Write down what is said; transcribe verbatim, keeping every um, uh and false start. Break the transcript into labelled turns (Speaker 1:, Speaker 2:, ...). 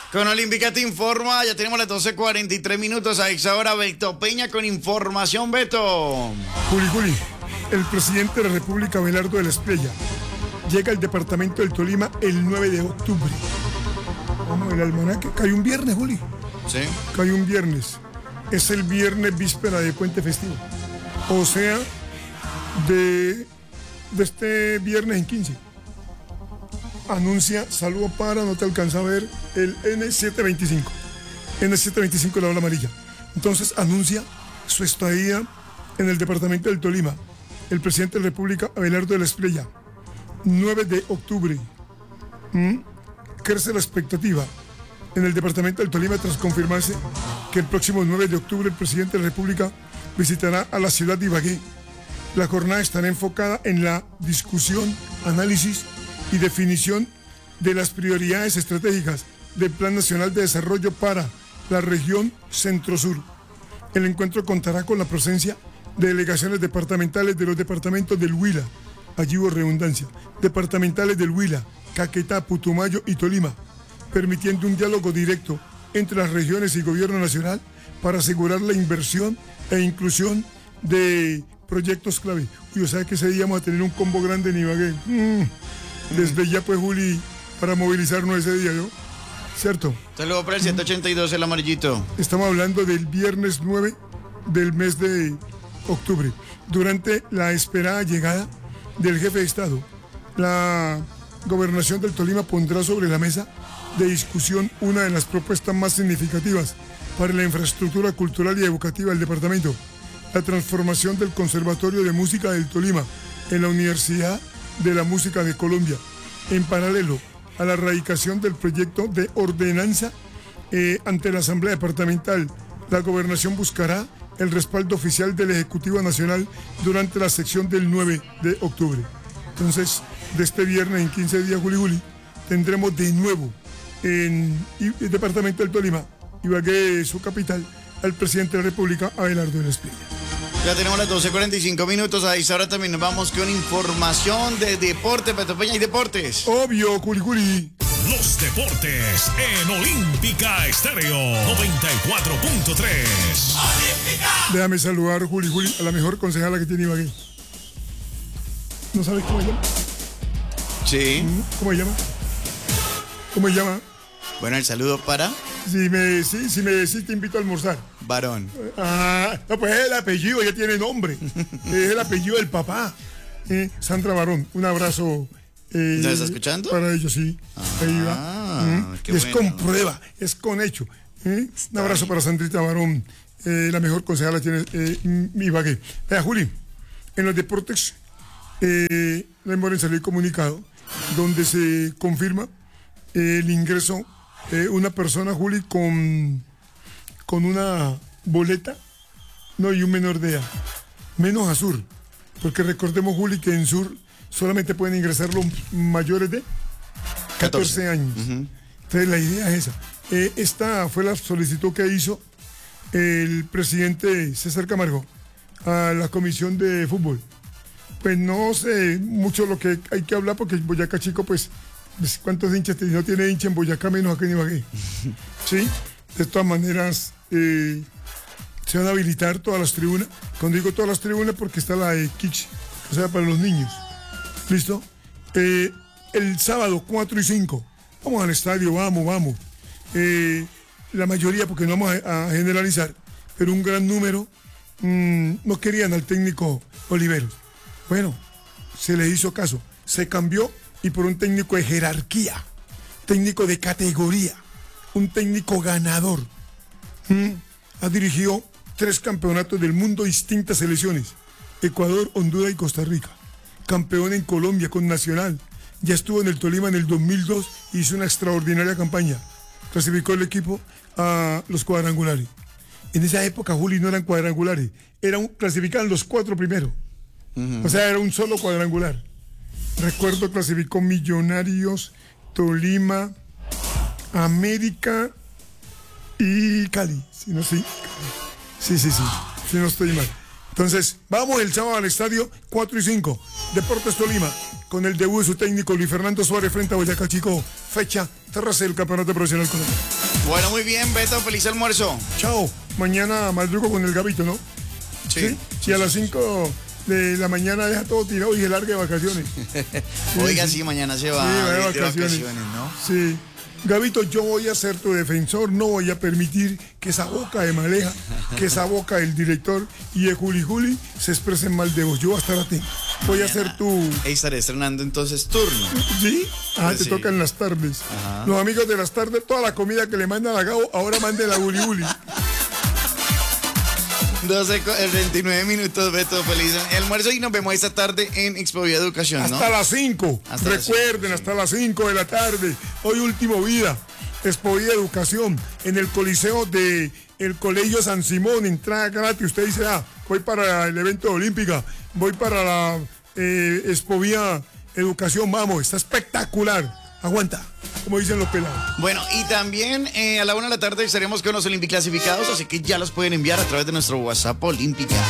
Speaker 1: Con Olímpica te informa, ya tenemos las doce cuarenta y tres minutos. A esa hora, Beto Peña con información, Beto.
Speaker 2: Juli, Juli, el presidente de la República, Abelardo de la Espriella, llega al departamento del Tolima el nueve de octubre. Vamos, el almanaque, cae un viernes, Juli.
Speaker 1: Sí.
Speaker 2: Cae un viernes. Es el viernes víspera de puente festivo. O sea, de, de este viernes en quince. Anuncia, saludo para, no te alcanza a ver, el ene setecientos veinticinco. ene setecientos veinticinco, la ola amarilla. Entonces anuncia su estadía en el departamento del Tolima. El presidente de la República, Abelardo de la Espriella. nueve de octubre. ¿Mm? Crece la expectativa en el departamento del Tolima tras confirmarse que el próximo nueve de octubre el presidente de la República visitará a la ciudad de Ibagué. La jornada estará enfocada en la discusión, análisis y definición de las prioridades estratégicas del Plan Nacional de Desarrollo para la región Centro-Sur. El encuentro contará con la presencia de delegaciones departamentales de los departamentos del Huila, allí hubo redundancia, departamentales del Huila, Caquetá, Putumayo y Tolima, permitiendo un diálogo directo entre las regiones y gobierno nacional para asegurar la inversión e inclusión de proyectos clave. Y o sea que ese día vamos a tener un combo grande en Ibagué. Mm. Desde ya pues, Juli, para movilizarnos ese día, ¿no? ¿Cierto?
Speaker 1: Saludos para el ciento ochenta y dos, el amarillito.
Speaker 2: Estamos hablando del viernes nueve del mes de octubre. Durante la esperada llegada del jefe de Estado, la Gobernación del Tolima pondrá sobre la mesa de discusión una de las propuestas más significativas para la infraestructura cultural y educativa del departamento, la transformación del Conservatorio de Música del Tolima en la Universidad de la Música de Colombia, en paralelo a la erradicación del proyecto de ordenanza eh, ante la Asamblea Departamental. La Gobernación buscará el respaldo oficial del Ejecutivo Nacional durante la sección del nueve de octubre. Entonces, de este viernes en quince días, Juli Juli, tendremos de nuevo en el departamento del Tolima, Ibagué, su capital, al presidente de la República, Abelardo de la Espriella.
Speaker 1: Ya tenemos las doce cuarenta y cinco minutos. A esa hora también nos vamos con información de deporte, Beto Peña y deportes.
Speaker 2: Obvio, Juli Juli.
Speaker 3: Los deportes en Olímpica Estéreo noventa y cuatro punto tres. ¡Olímpica!
Speaker 2: Déjame saludar, Juli Juli, a la mejor concejala que tiene Ibagué. ¿No sabes cómo se llama?
Speaker 1: Sí.
Speaker 2: ¿Cómo se llama? ¿Cómo se llama?
Speaker 1: Bueno, el saludo para...
Speaker 2: Si me, si, si me decís, te invito a almorzar.
Speaker 1: Varón.
Speaker 2: Ah, no, pues el apellido ya tiene nombre. Es el apellido del papá. Eh, Sandra Varón, un abrazo. Eh,
Speaker 1: ¿Estás escuchando?
Speaker 2: Para ellos, sí.
Speaker 1: Ah,
Speaker 2: ahí va. ¿Mm?
Speaker 1: Qué
Speaker 2: es
Speaker 1: bueno.
Speaker 2: con prueba, es con hecho. ¿Eh? Un abrazo ahí para Sandrita Varón. Eh, la mejor concejala tiene eh, Ibagué. Vea, Juli, en los deportes, eh, le hemos salido comunicado donde se confirma eh, el ingreso de una persona, Juli, con, con una boleta, no, y un menor de edad, menos a Sur, porque recordemos, Juli, que en Sur solamente pueden ingresar los mayores de catorce años. Uh-huh. Entonces la idea es esa. Eh, esta fue la solicitud que hizo el presidente César Camargo a la comisión de fútbol. Pues no sé mucho lo que hay que hablar, porque Boyacá Chico, pues, ¿cuántos hinchas tiene? No tiene hincha en Boyacá, menos acá en Ibagué. Sí, de todas maneras, eh, se van a habilitar todas las tribunas. Cuando digo todas las tribunas, porque está la de Kicks, o sea, para los niños. ¿Listo? Eh, el sábado cuatro y cinco, vamos al estadio, vamos, vamos. Eh, la mayoría, porque no vamos a, a generalizar, pero un gran número mmm, no querían al técnico Oliveros. Bueno, se le hizo caso, se cambió y por un técnico de jerarquía, técnico de categoría, un técnico ganador. ¿Mm? Ha dirigido tres campeonatos del mundo, distintas selecciones: Ecuador, Honduras y Costa Rica. Campeón en Colombia con Nacional. Ya estuvo en el Tolima en el dos mil dos y hizo una extraordinaria campaña. Clasificó el equipo a los cuadrangulares. En esa época, Juli, no eran cuadrangulares, eran, clasificaban los cuatro primeros. Uh-huh. O sea, era un solo cuadrangular. Recuerdo, clasificó Millonarios, Tolima, América y Cali. Si no, sí. Sí, sí, sí. Si no estoy mal. Entonces, vamos el sábado al estadio cuatro y cinco. Deportes Tolima, con el debut de su técnico Luis Fernando Suárez frente a Boyacá Chico. Fecha, terraza del Campeonato Profesional Colombiano.
Speaker 1: Bueno, muy bien, Beto, feliz almuerzo.
Speaker 2: Chao. Mañana madrugo con el Gabito, ¿no?
Speaker 1: Sí.
Speaker 2: ¿Sí? Y a las cinco de la mañana deja todo tirado y se larga de vacaciones.
Speaker 1: Oiga, sí, mañana se va
Speaker 2: Sí, va de
Speaker 1: de
Speaker 2: vacaciones.
Speaker 1: vacaciones, ¿no?
Speaker 2: Sí. Gabito, yo voy a ser tu defensor, no voy a permitir que esa boca de Maleja, que esa boca del director y de Juli Juli se expresen mal de vos. Yo voy a estar atento. Voy a ser tu...
Speaker 1: Ahí estaré estrenando entonces turno.
Speaker 2: ¿Sí? Ah,
Speaker 1: Pues
Speaker 2: te
Speaker 1: sí.
Speaker 2: toca en las tardes.
Speaker 1: Ajá.
Speaker 2: Los amigos de las tardes, toda la comida que le mandan a Gabo, ahora manden a Juli Juli.
Speaker 1: doce con veintinueve minutos, Beto, feliz almuerzo y nos vemos esta tarde en Expo Vía Educación, ¿no?
Speaker 2: Hasta las cinco.
Speaker 1: Hasta las
Speaker 2: Recuerden,
Speaker 1: cinco, sí.
Speaker 2: hasta las cinco de la tarde. Hoy último vida. Expo Vía Educación en el Coliseo de el Colegio San Simón. Entrada gratis. Usted dice, ah, voy para el evento olímpica, voy para la eh, Expo Vía Educación. Vamos, está espectacular. Aguanta, como dicen los pelados.
Speaker 1: Bueno, y también eh, a la una de la tarde estaremos con los Olympic clasificados, así que ya los pueden enviar a través de nuestro WhatsApp Olímpica.